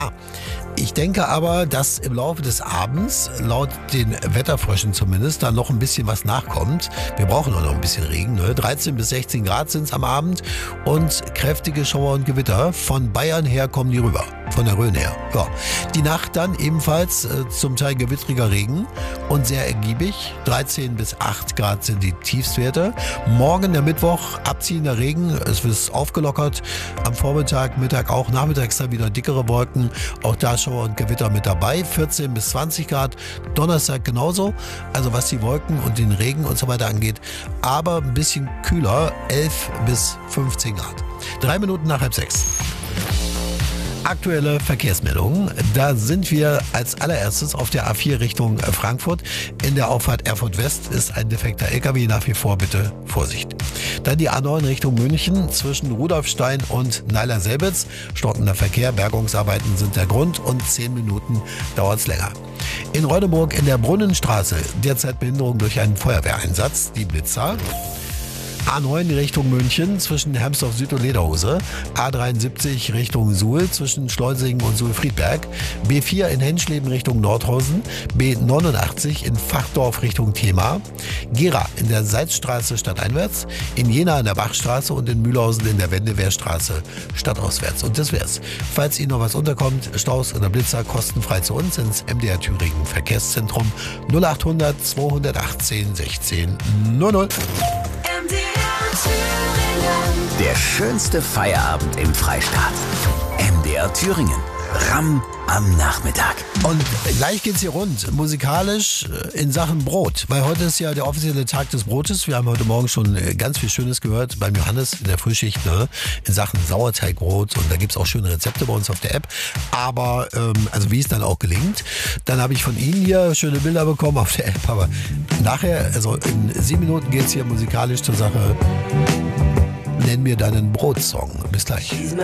Ich denke aber, dass im Laufe des Abends, laut den Wetterfröschen zumindest, da noch ein bisschen was nachkommt. Wir brauchen auch noch ein bisschen Regen. Ne? 13 bis 16 Grad sind es am Abend und kräftige Schauer und Gewitter. Von Bayern her kommen die rüber, von der Rhön her. Ja. Die Nacht dann ebenfalls zum Teil gewittriger Regen und sehr ergiebig. 13 bis 8 Grad sind die Tiefstwerte. Morgen, der Mittwoch, abziehender Regen. Es wird aufgelockert. Am Vormittag, Mittag auch. Nachmittags dann wieder dickere Wolken. Auch da Schauer und Gewitter mit dabei. 14 bis 20 Grad. Donnerstag genauso. Also was die Wolken und den Regen und so weiter angeht. Aber ein bisschen kühler. 11 bis 15 Grad. 3 Minuten nach 5:30. Aktuelle Verkehrsmeldungen. Da sind wir als allererstes auf der A4 Richtung Frankfurt. In der Auffahrt Erfurt West ist ein defekter LKW. Nach wie vor bitte Vorsicht. Dann die A9 Richtung München zwischen Rudolfstein und Neiler-Selbitz. Stockender Verkehr, Bergungsarbeiten sind der Grund und 10 Minuten dauert es länger. In Reudeburg in der Brunnenstraße derzeit Behinderung durch einen Feuerwehreinsatz. Die Blitzer. A9 Richtung München zwischen Hermsdorf Süd und Lederhose. A73 Richtung Suhl zwischen Schleusingen und Suhl-Friedberg. B4 in Henschleben Richtung Nordhausen. B89 in Fachdorf Richtung Thema. Gera in der Salzstraße stadteinwärts. In Jena in der Bachstraße und in Mühlhausen in der Wendewehrstraße stadtauswärts. Und das wär's. Falls Ihnen noch was unterkommt, Staus oder Blitzer, kostenfrei zu uns ins MDR Thüringen Verkehrszentrum 0800 218 16 00. Der schönste Feierabend im Freistaat. MDR Thüringen. Ramm am Nachmittag. Und gleich geht's hier rund, musikalisch in Sachen Brot. Weil heute ist ja der offizielle Tag des Brotes. Wir haben heute Morgen schon ganz viel Schönes gehört beim Johannes in der Frühschicht, ne? In Sachen Sauerteigbrot. Und da gibt's auch schöne Rezepte bei uns auf der App. Aber, also wie es dann auch gelingt. Dann habe ich von Ihnen hier schöne Bilder bekommen auf der App. Aber nachher, also in 7 Minuten geht's hier musikalisch zur Sache. Nenn mir deinen Brotsong. Bis gleich.